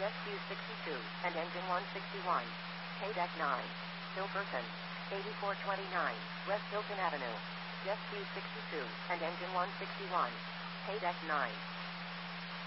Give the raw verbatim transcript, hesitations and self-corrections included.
Jet Q sixty-two, and Engine one sixty-one. K Deck nine. Hilferton. eighty-four twenty-nine, West Hilton Avenue. Jet Q sixty-two, and Engine one sixty-one. K Deck nine.